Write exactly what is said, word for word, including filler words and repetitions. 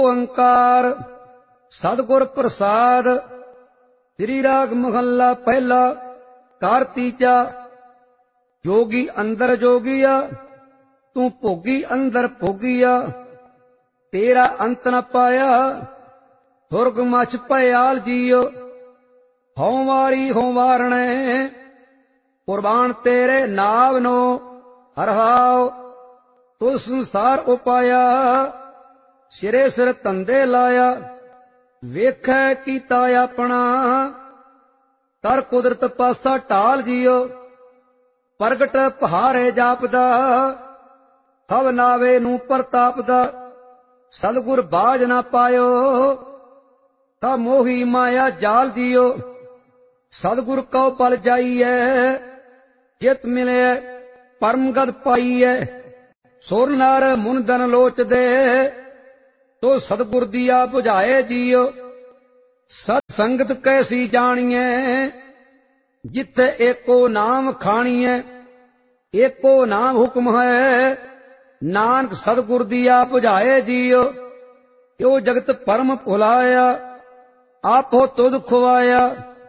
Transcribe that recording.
ओंकार सतगुर प्रसाद। श्री राग महला पहला कार तीजा। जोगी अंदर जोगिया तू भोगी अंदर भोगिया, तेरा अंत न पाया सुरग मच भयाल जियो। हों वारी हों वारणे कुर्बान तेरे नाव नो हरहाओ। तू संसार उपाया सिरे सिर धंधे लाया, वेखै कीता अपना कर कुदरत पासा टाल जियो। प्रगट पहारे जापदा सब नावे नू परतापदा, सतगुर बाज ना पायो ता मोही माया जाल जियो। सतगुर कौ पल जाइए जित मिले परम गद पाइए। सुर नर मुनदन लोचदे तो सतगुर दिया बुझाए जियो। सत संगत कैसी जानिए जिथे एको नाम खानिए। एको नाम हुक्म है नानक सतगुर दिया बुझाए जियो। यो जगत परम भुलाया आपो तुध खुआया।